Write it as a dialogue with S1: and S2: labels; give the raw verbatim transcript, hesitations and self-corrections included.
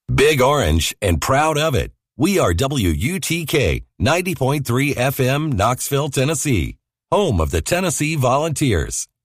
S1: Big Orange and proud of it. We are W U T K ninety point three F M, Knoxville, Tennessee, home of the Tennessee Volunteers.